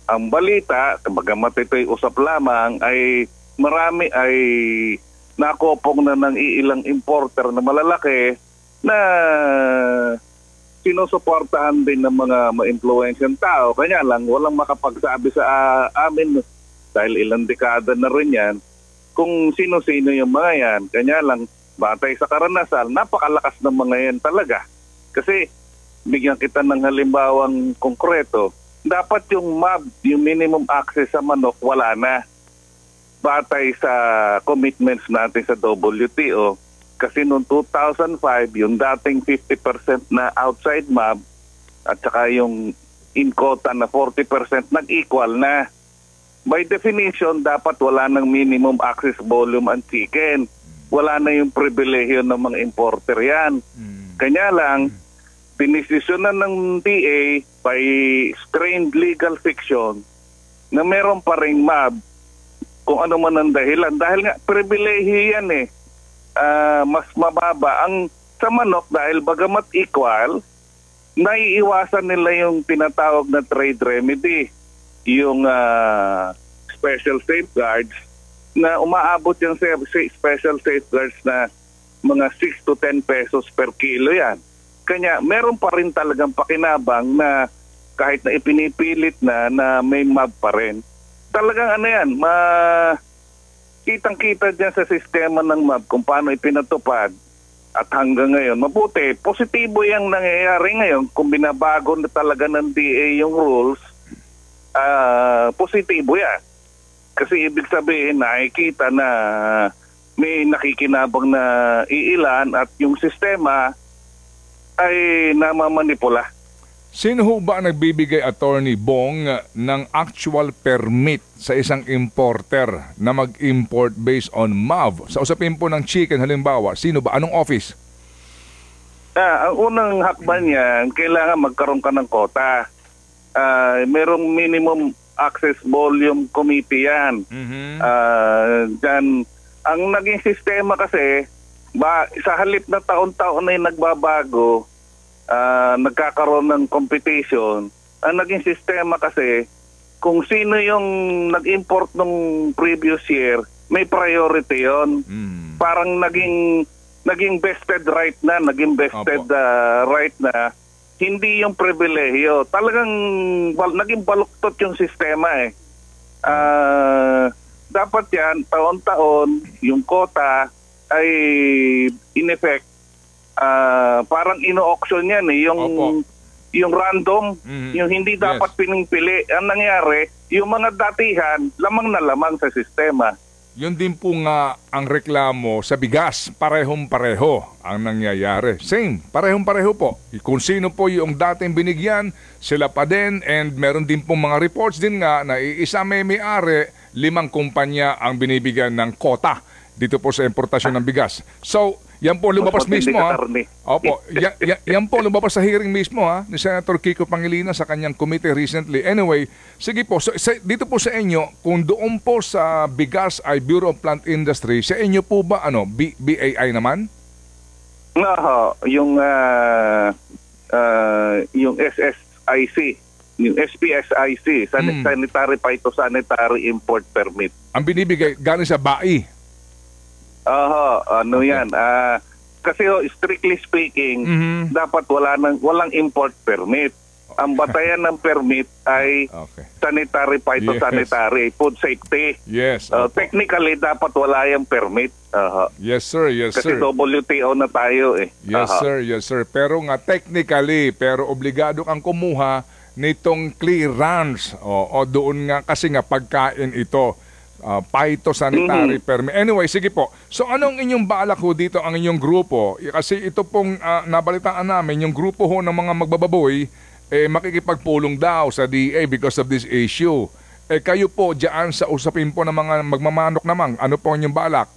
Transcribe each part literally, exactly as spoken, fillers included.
ang balita, bagamat ito'y usap lamang, ay marami ay nakopong na ng iilang importer na malalaki na sinusuportahan din ng mga ma-influensyang tao. Kanya lang, walang makapagsabi sa uh, amin dahil ilang dekada na rin yan kung sino-sino yung mga yan. Kanya lang, batay sa karanasan, napakalakas ng mga yan talaga. Kasi, bigyan kita ng halimbawang konkreto, dapat yung M A B, yung minimum access sa manok, wala na. Batay sa commitments natin sa W T O. Kasi noong two thousand five, yung dating fifty percent na outside M A B at saka yung in quota na forty percent nag-equal na. By definition, dapat wala ng minimum access volume ang chicken. Wala na yung pribilehiyo ng mga importer yan. Kanya lang, pinisisyonan ng D A by strained legal fiction na meron pa ring M A B kung ano man ang dahilan. Dahil nga, pribilehiyo yan eh. Uh, mas mababa ang sa manok dahil bagamat equal, naiiwasan nila yung tinatawag na trade remedy, yung uh, special safeguards na umaabot yung special safeguards na mga six to ten pesos per kilo yan. Kanya meron pa rin talagang pakinabang na kahit na ipinipilit na na may M A B pa rin. Talagang ano yan, ma kitang-kita dyan sa sistema ng M A B kung paano ipinatupad at hanggang ngayon. Mabuti, positibo yung nangyayari ngayon kung binabago na talaga ng D A yung rules, uh, positibo yan. Kasi ibig sabihin, nakikita na may nakikinabang na iilan at yung sistema ay namamanipula. Sino ho ba nagbibigay, Attorney Bong, ng actual permit sa isang importer na mag-import based on M A B? Sa usapin po ng chicken, halimbawa, sino ba? Anong office? Ah, ang unang hakban niyan, kailangan magkaroon ka ng kota. Ah, merong minimum access volume committee yan. Mm-hmm. Ah, dyan, ang naging sistema kasi, ba, sa halip na taon-taon na yung nagbabago, Uh, nagkakaroon ng competition, ang naging sistema kasi kung sino yung nag-import nung previous year, may priority yon. Mm. Parang naging naging vested right na, naging vested uh, right na, hindi yung pribilehiyo. Talagang bal, naging baluktot yung sistema eh. Uh, dapat yan, taon-taon, yung quota ay in effect Uh, parang ino-auction yan eh, yung, yung random, mm-hmm. yung hindi dapat yes. pinipili. Ang nangyari, yung mga datihan, lamang na lamang sa sistema. Yun din po nga ang reklamo sa bigas, parehong-pareho ang nangyayari. Same, parehong-pareho po. Kung sino po yung dating binigyan, sila pa din, and meron din pong mga reports din nga na isa may may-ari, limang kumpanya ang binibigyan ng kota dito po sa importasyon ng bigas. So, yan po lumabas mismo ha. Opo, yan, yan, yan po lumabas sa hearing mismo ha ni Senator Kiko Pangilinan sa kanyang committee recently. Anyway, sige po, so, sa, dito po sa inyo, kung doon po sa bigas ay Bureau of Plant Industry, sa inyo po ba ano, B, B A I naman? No, yung uh, uh, yung S S I C, yung S P S I C, San- hmm. Sanitary Phytosanitary Import Permit. Ang binibigay galing sa B A I. Aha, ano okay. yan. Uh, kasi oh, strictly speaking, mm-hmm. dapat wala nang, walang import permit. Ang batayan ng permit ay okay. sanitary, phytosanitary, yes. food safety. Yes. Uh, technically, dapat wala yung permit. Uh-huh. Yes, sir. Yes, kasi sir. Kasi W T O na tayo eh. Yes, uh-huh. sir. Yes, sir. Pero nga technically, pero obligado kang kumuha nitong clearance. O, o doon nga, kasi nga pagkain ito. Uh, phytosanitary mm-hmm. permit. Anyway, sige po. So anong inyong balak ho dito ang inyong grupo? Kasi ito pong uh, nabalitaan namin, yung grupo ho ng mga magbababoy, eh, makikipagpulong daw sa D A because of this issue. Eh kayo po dyan sa usapin po ng mga magmamanok naman, ano po inyong balak?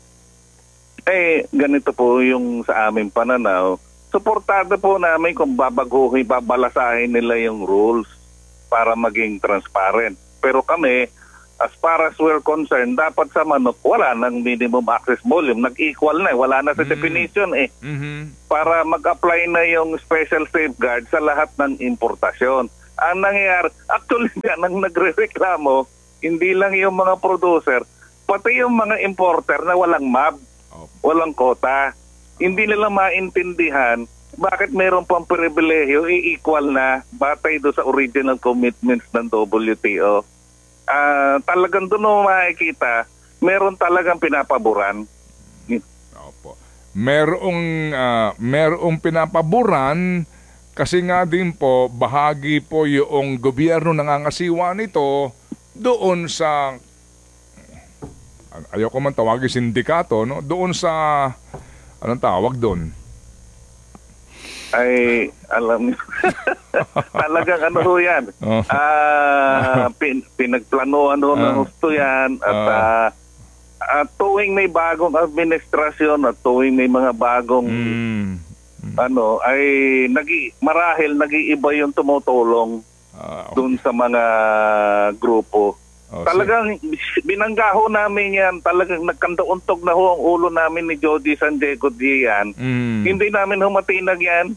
Eh, ganito po yung sa aming pananaw. Suportado po namin kung babaguhin, babalasahin nila yung rules para maging transparent. Pero kami, as far as we're concerned, dapat sa manok, wala ng minimum access volume. Nag-equal na eh. Wala na sa mm-hmm. definition eh. Mm-hmm. Para mag-apply na yung special safeguard sa lahat ng importasyon. Ang nangyayari, actually nga, nang nagre-reklamo, hindi lang yung mga producer, pati yung mga importer na walang map, walang kota. Hindi nila maintindihan bakit mayroon pang pribilehiyo, i-equal na batay do sa original commitments ng W T O. Uh, talagang doon mo makikita, meron talagang pinapaboran. Opo. Merong, uh, merong pinapaboran kasi nga din po, bahagi po yung gobyerno nangangasiwa nito doon sa, ayoko man tawagin sindikato, no? Doon sa, anong tawag doon? Ay, alam niyo. Talagang ano ho yan. Oh. Uh, pin, pinagplanuan ho ng Uh, gusto yan. At uh, uh, uh, tuwing may bagong administrasyon at tuwing may mga bagong mm, ano, ay nagi, marahil nag-iiba yung tumutulong uh, dun sa mga grupo. Oh, talagang binangga ho namin yan. Talagang nagkandauntog na ho ang ulo namin ni Jody San Diego diyan. mm, Hindi namin humatinag yan.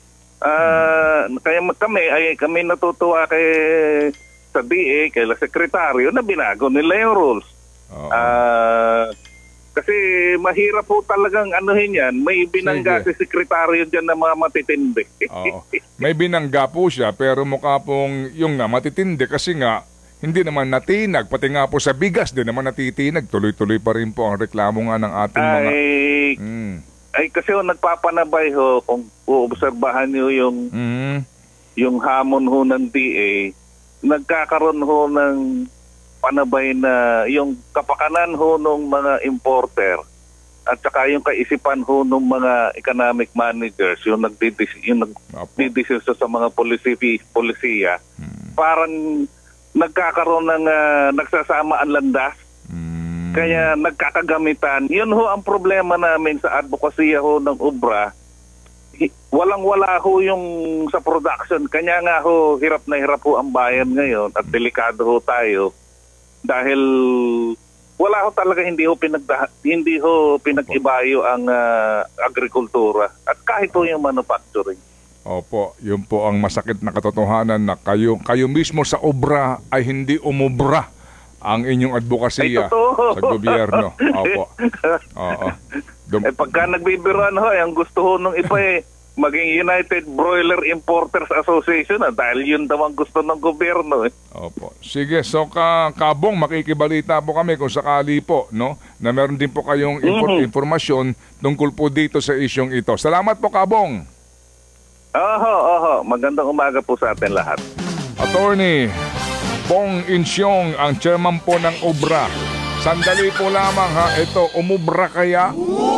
Uh, mm. Kaya kami, ay, kami natutuwa kay sa D A, kay la sekretaryo na binago nila yung rules. oh, Uh, kasi mahirap po talagang anuhin yan. May binangga Sige. si sekretaryo dyan na mga matitindi. Oo. May binangga po siya pero mukha pong yung nga matitindi kasi nga hindi naman natinag. Pati nga po sa bigas din naman natitinag. Tuloy-tuloy pa rin po ang reklamo nga ng ating mga... Ay, Mm. ay kasi ho, nagpapanabay ho, kung uobserbahan nyo yung, Mm. yung hamon ho ng D A, nagkakaroon ho ng panabay na yung kapakanan ho ng mga importer at saka yung kaisipan ho ng mga economic managers, yung nagdidis- yung nagdidesisyon sa mga polisi, polisiya, Mm. parang nagkakaroon ng uh, nagsasama ang landas. Mm. Kaya nagkakagamitan. Yun ho ang problema namin sa advokasya ho ng obra. Hi- Walang-wala ho yung sa production. Kanya nga ho, hirap na hirap ho ang bayan ngayon at delikado ho tayo. Dahil wala ho talaga, hindi ho, pinagda, hindi ho pinag-ibayo ang uh, agrikultura. At kahit ho yung manufacturing. Opo, yun po ang masakit na katotohanan na kayo, kayo mismo sa obra ay hindi umubra ang inyong advokasya Ay, totoo. sa gobyerno. Opo. Oo. Dum- Eh pagka nagbibiruan ho, ang gusto ho nung iba eh, maging United Broiler Importers Association na dahil yun daw ang gusto ng gobyerno eh. Opo. Sige, so ka Kabong, makikibalita po kami kung sakali po, no, na meron din po kayong impor- Mhm. informasyon tungkol po dito sa isyong ito. Salamat po, Kabong. Oho, oho. Magandang umaga po sa atin lahat. Attorney Bong Insyong, ang chairman po ng obra. Sandali po lamang ha, ito, umubra kaya?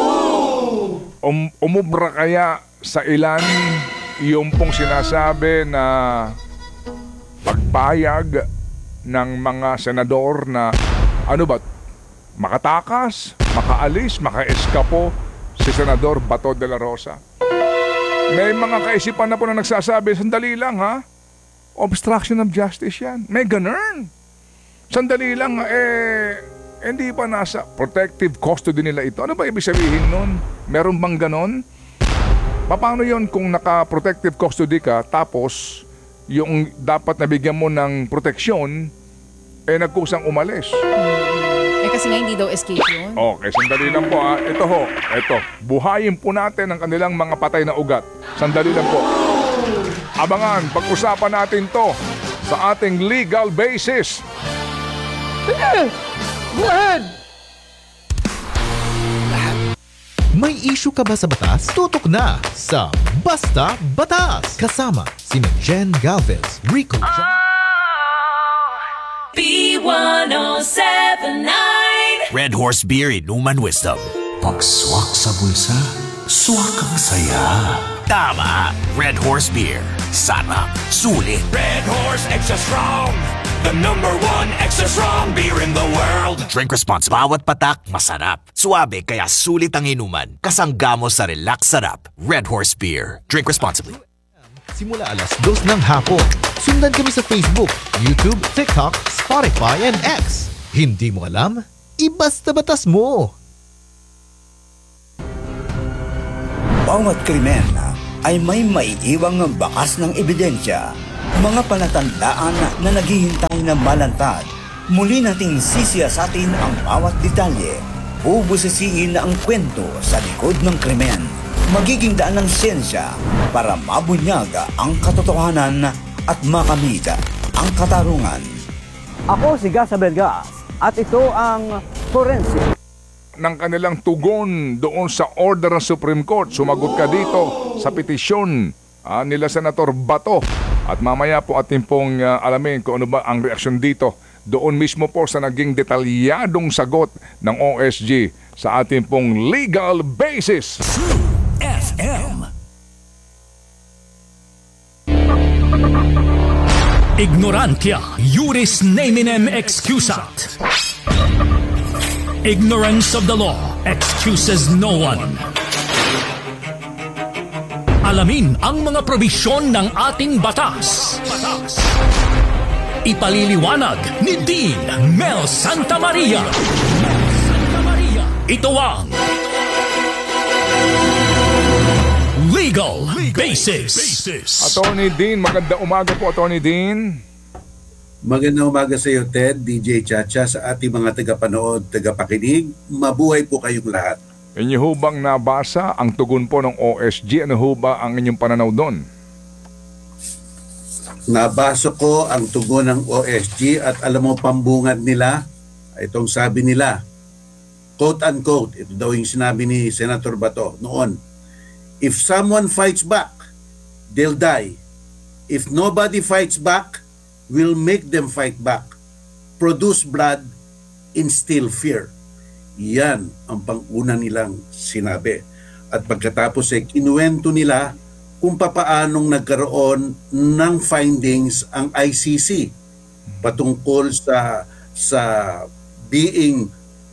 Um, umubra kaya sa ilan yung pong sinasabi na pagpayag ng mga senador na ano ba, makatakas, makaalis, makaeskapo si Senador Bato de la Rosa? May mga kaisipan na po na nagsasabi, sandali lang ha, obstruction of justice yan. May ganun. Sandali lang, eh, hindi pa nasa protective custody nila ito. Ano ba ibig sabihin nun? Meron bang ganon? Paano yon kung naka-protective custody ka, tapos yung dapat nabigyan mo ng proteksyon, eh nagkusang umalis? Eh kasi nga hindi daw escape yun. Okay, sandali lang po ha. Ito ho, ito. Buhayin po natin ang kanilang mga patay na ugat. Sandali lang po. Abangan, pag-usapan natin to sa ating legal basis. Go ahead! May issue ka ba sa batas? Tutok na sa Basta Batas. Kasama sina Jen Galvez, Rico John. B one oh seven nine Red Horse Beer, Inuman Wisdom. Pagswak sa bulsa, swak ang saya. Tama, Red Horse Beer. Sarap, sulit. Red Horse Extra Strong, the number one extra strong beer in the world. Drink responsibly. Bawat patak, masarap. Suabe, kaya sulit ang inuman. Kasangga mo sa relax sarap. Red Horse Beer. Drink responsibly. Simula alas dos ng hapon. Sundan kami sa Facebook, YouTube, TikTok, Spotify, and X. Hindi mo alam? Ibasta batas mo! Bawat krimen ay may maiiwang bakas ng ebidensya. Mga palatandaan na naghihintay na malantad. Muli nating sisiyasatin ang bawat detalye. Bubusisiin ang kwento sa likod ng krimen. Magiging daan ng siyensya para mabunyag ang katotohanan at makamit ang katarungan. Ako si Gasa Belgas at ito ang Forensic. Ng kanilang tugon doon sa order ng Supreme Court, sumagot ka dito sa petisyon ah, nila Senator Bato. At mamaya po atin pong uh, alamin kung ano ba ang reaksyon dito. Doon mismo po sa naging detalyadong sagot ng O S G sa ating pong legal basis. F M. Ignorantia juris neminem excusat. Ignorance of the law excuses no one. Alamin ang mga probisyon ng ating batas. Batas. Ipaliliwanag ni Dean Mel Santa Maria. Santa Maria. Ito ang Legal, Legal Basis. Basis. Attorney Dean, maganda umaga po, Attorney Dean. Magandang umaga sa iyo, Ted, D J Chacha, sa ating mga tagapanood, tagapakinig. Mabuhay po kayong lahat. Inyo ho bang nabasa ang tugon po ng O S G? Ano ho ba ang inyong pananaw doon? Nabasa ko ang tugon ng O S G at alam mo pambungad nila, itong sabi nila, quote-unquote, ito daw yung sinabi ni Senator Bato noon, if someone fights back, they'll die. If nobody fights back, we'll make them fight back. Produce blood, instill fear. Yan ang pang-una nilang sinabi. At pagkatapos ay kinuwento nila kung papaanong nagkaroon ng findings ang I C C patungkol sa sa being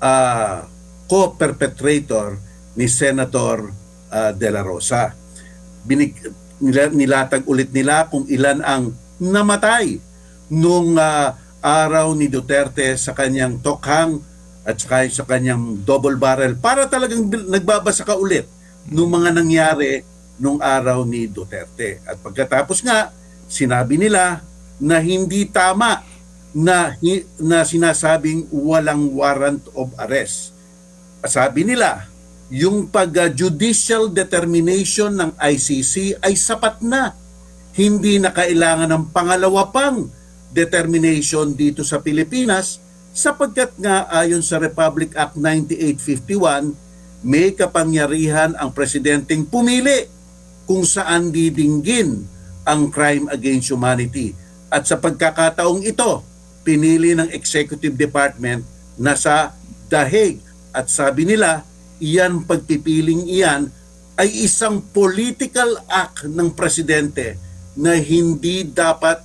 uh, co-perpetrator ni Senator uh, De La Rosa. Binig, nila, nilatag ulit nila kung ilan ang namatay nung uh, araw ni Duterte sa kanyang tokhang at saka sa kanyang double barrel para talagang nagbabasa ka ulit nung mga nangyari nung araw ni Duterte. At pagkatapos nga, sinabi nila na hindi tama na, na sinasabing walang warrant of arrest. Sabi nila, yung pag-judicial determination ng I C C ay sapat na. Hindi na kailangan ng pangalawa pang determination dito sa Pilipinas sapagkat nga ayon sa Republic Act ninety-eight fifty-one, may kapangyarihan ang presidenteng pumili kung saan didinggin ang crime against humanity. At sa pagkakataong ito, pinili ng Executive Department na sa The Hague. At sabi nila, iyan pagpipiling iyan ay isang political act ng presidente na hindi dapat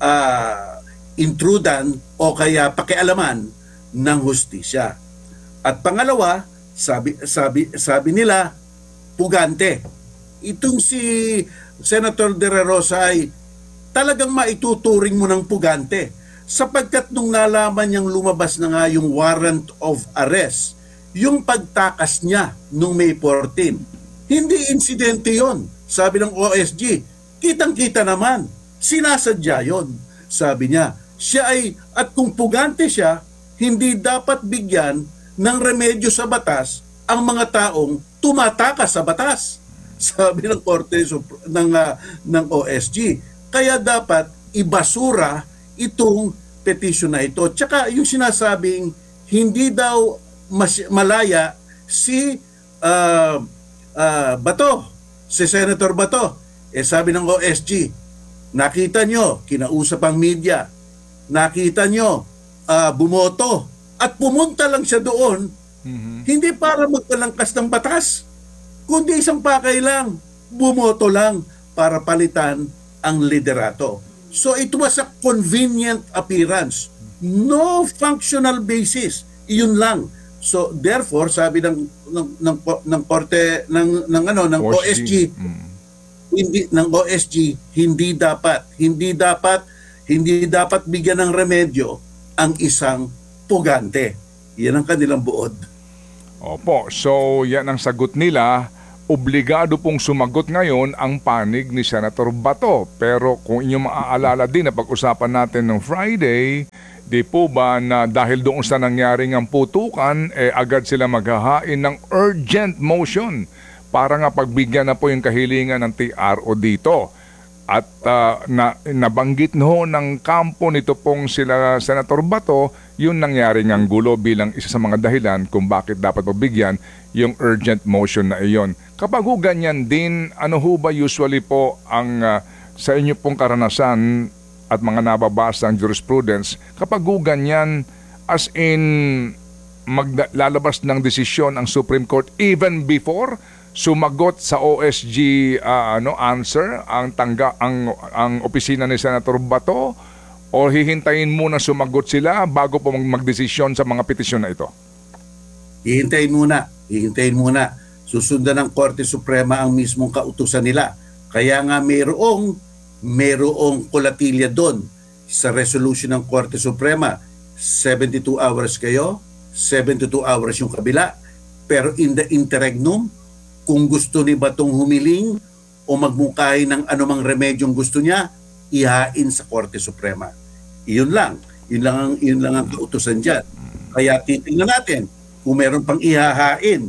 uh, intrudan o kaya pakialaman ng hustisya. At pangalawa, sabi, sabi, sabi nila, pugante. Itong si Senator De La Rosa ay talagang maituturing mo ng pugante sapagkat nung nalaman niyang lumabas na nga yung warrant of arrest, yung pagtakas niya nung May fourteen, hindi insidente yon. Sabi ng O S G, kitang-kita naman, sinasadya yon. Sabi niya, siya ay, at kung pugante siya, hindi dapat bigyan ng remedyo sa batas ang mga taong tumatakas sa batas. Sabi ng Korte ng, uh, ng O S G. Kaya dapat ibasura itong petition na ito. Tsaka yung sinasabing hindi daw mas, malaya si uh, uh, Bato, si Senator Bato. Eh sabi ng O S G, nakita nyo, kinausap ang media, nakita nyo, uh, bumoto, at pumunta lang siya doon, mm-hmm. hindi para magkalangkas ng batas, kundi isang pakay lang, bumoto lang para palitan ang liderato. So it was a convenient appearance. No functional basis. Iyon lang. So therefore, sabi ng ng ng, ng korte ng ng ano ng O S G, mm. hindi ng O S G hindi dapat hindi dapat hindi dapat bigyan ng remedyo ang isang pugante. Yan ang kanilang buod. Opo, so yan ang sagot nila. obligado pong sumagot ngayon ang panig ni Senator Bato. Pero kung inyong maaalala din na pag-usapan natin ng Friday, di po ba na dahil doon sa nangyaring ang putukan, eh agad sila maghahain ng urgent motion para nga pagbigyan na po yung kahilingan ng T R O dito. At uh, na, nabanggit no ng kampo nito pong sila Senator Bato yung nangyaring ang gulo bilang isa sa mga dahilan kung bakit dapat pagbigyan yung urgent motion na iyon. Kapag ho ganyan din, ano ho ba usually po ang uh, sa inyo pong karanasan at mga nababasa ang jurisprudence, kapag ho ganyan as in maglalabas ng desisyon ang Supreme Court even before sumagot sa O S G uh, ano answer ang tangga ang ang opisina ni Senator Bato, o hihintayin muna sumagot sila bago po magdesisyon sa mga petisyon na ito? Hihintayin muna, hihintayin muna. Susundan ng Korte Suprema ang mismong kautusan nila. Kaya nga mayroong mayroong kolatilya doon sa resolution ng Korte Suprema. seventy-two hours kayo, seventy-two hours yung kabila. Pero in the interregnum, kung gusto ni Batong humiling o magmungkahi ng anumang remedyong gusto niya, ihain sa Korte Suprema. Iyon lang. Yun lang ang, yun lang ang kautusan dyan. Kaya titingnan natin kung meron pang ihahain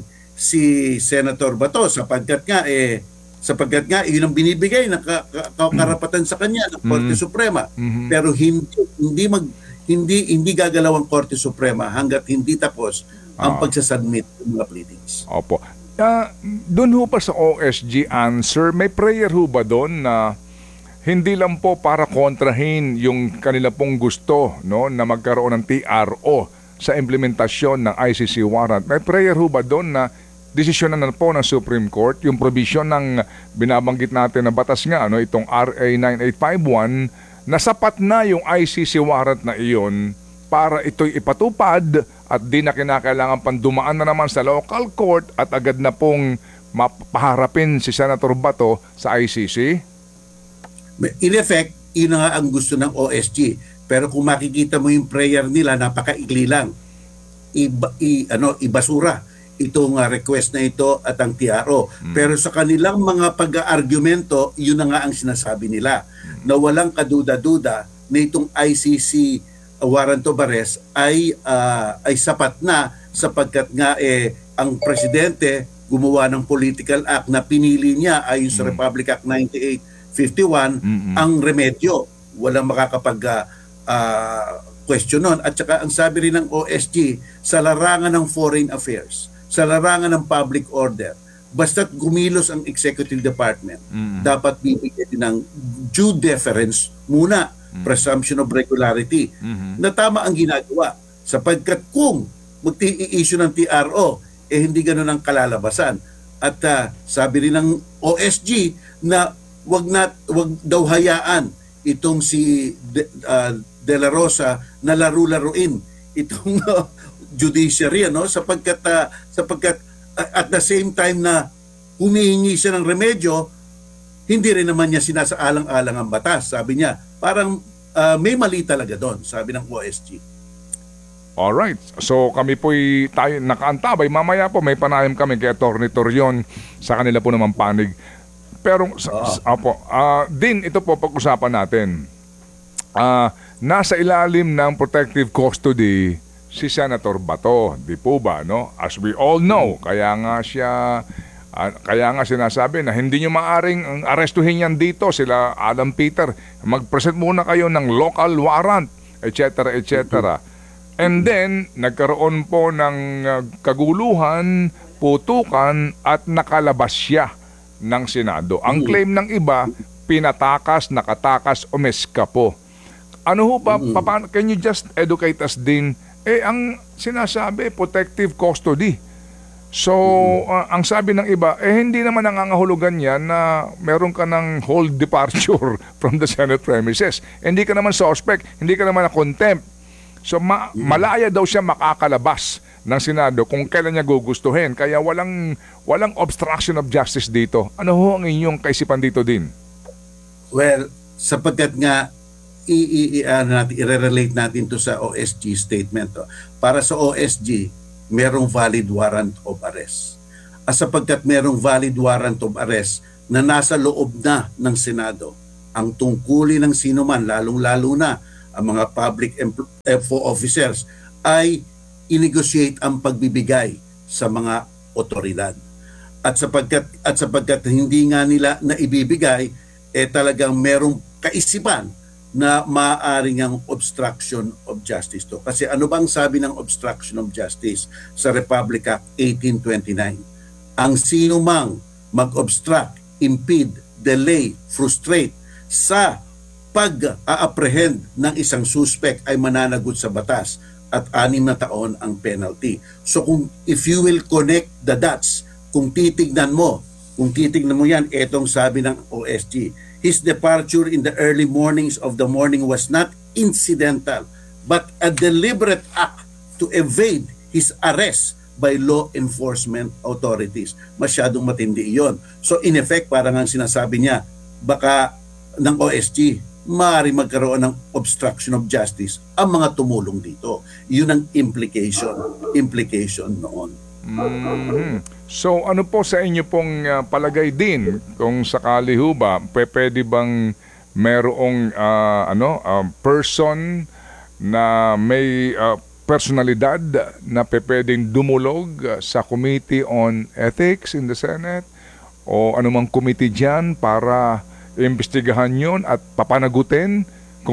si Senator Bato sapagkat nga eh sapagkat nga yun ang binibigay ng ka, ka, karapatan sa kanya ng Korte mm-hmm. Suprema. Mm-hmm. Pero hindi hindi mag hindi hindi gagalaw ang Korte Suprema hangga't hindi tapos ang oh. pagsasubmit ng mga pleadings. Opo. Uh, doon ho pa sa O S G answer, may prayer ho ba doon na hindi lang po para kontrahin yung kanila pong gusto, no, na magkaroon ng T R O sa implementasyon ng I C C warrant? May prayer ho ba doon na desisyon na po ng Supreme Court yung provision ng binabanggit natin na batas nga, no, itong R A nine eight five one, na sapat na yung I C C warrant na iyon para ito'y ipatupad at di na kinakailangan pang dumaan na naman sa local court at agad na pong mapaharapin si Senator Bato sa I C C? In effect, yun nga ang gusto ng O S G. Pero kung makikita mo yung prayer nila, napakaigli lang. Iba, i, ano, ibasura itong uh, request na ito at ang T R O. Hmm. Pero sa kanilang mga pag-aargumento, yun na nga ang sinasabi nila. Hmm. Na walang kaduda-duda na itong I C C warrant of arrest ay uh, ay sapat na sapagkat nga eh ang presidente gumawa ng political act na pinili niya ayon sa mm. Republic Act ninety-eight fifty-one mm-hmm. ang remedyo. Walang makakapag uh, uh, question nun. At saka ang sabi rin ng O S G, sa larangan ng foreign affairs, sa larangan ng public order, basta't gumilos ang executive department, mm-hmm. dapat bibigyan din ng due deference muna, mm-hmm. presumption of regularity, mm-hmm. na tama ang ginagawa. Sapagkat kung mag-i-issue ng T R O, eh hindi ganun ang kalalabasan. At uh, sabi rin ng O S G na wag na wag daw hayaan itong si De, uh, De La Rosa na laro-laruin itong uh, judiciary, no, sapagkat uh, sapagkat uh, at the same time na humihingi siya ng remedyo, hindi rin naman niya sinasaalang-alang ang batas. Sabi niya, parang uh, may mali talaga doon, sabi ng O S G. Alright. So kami po'y tayo nakaantabay. Mamaya po may panayam kami kay Atty. Torion sa kanila po naman panig. Pero sa, oh. sa, apo, uh, din ito po pag-usapan natin. Uh, nasa ilalim ng protective custody si Senator Bato, di po ba, no? As we all know, kaya nga siya uh, kaya nga sinasabi na hindi nyo maaring arestuhin yan dito, sila Alan Peter. Mag-present muna kayo ng local warrant, et cetera, et cetera. And then, nagkaroon po ng uh, kaguluhan, putukan, at nakalabas siya ng Senado. Ang claim ng iba, pinatakas, nakatakas, o meskapo. Ano ho pa, paano, can you just educate us din? Eh, ang sinasabi, protective custody. So, uh, ang sabi ng iba, eh, hindi naman nangangahulugan yan na meron ka ng hold departure from the Senate premises. Hindi ka naman suspect, hindi ka naman na contempt. So ma- malaya daw siya makakalabas ng Senado kung kailan niya gugustuhin. Kaya walang walang obstruction of justice dito. Ano ho ang inyong kaisipan dito din? Well, sapagkat nga i- i- uh, natin, i-relate natin to sa O S G statement. To. Para sa O S G, merong valid warrant of arrest. at sapagkat merong valid warrant of arrest na nasa loob na ng Senado. Ang tungkulin ng sino man, lalong-lalo na ang mga public empl- F O officers, ay inegotiate ang pagbibigay sa mga otoridad. At sapagkat, at sapagkat hindi nga nila na ibibigay, eh talagang merong kaisipan na maaaring ang obstruction of justice to. Kasi ano bang sabi ng obstruction of justice sa Republic Act eighteen twenty-nine? Ang sino mang mag-obstruct, impede, delay, frustrate sa pag-a-apprehend ng isang suspect ay mananagot sa batas at anim na taon ang penalty. So kung if you will connect the dots, kung titignan mo, kung titignan mo yan, etong sabi ng O S G, his departure in the early mornings of the morning was not incidental, but a deliberate act to evade his arrest by law enforcement authorities. Masyadong matindi iyon. So in effect, parang ang sinasabi niya, baka ng O S G, maaari magkaroon ng obstruction of justice ang mga tumulong dito. Yun ang implication, implication noon. Mhm. So ano po sa inyo pong uh, palagay din kung sakali ho ba pe- pwede bang merong uh, ano uh, person na may uh, personalidad na pe- pwedeng dumulog uh, sa Committee on Ethics in the Senate o anumang committee dyan para imbestigahan yon at papanagutin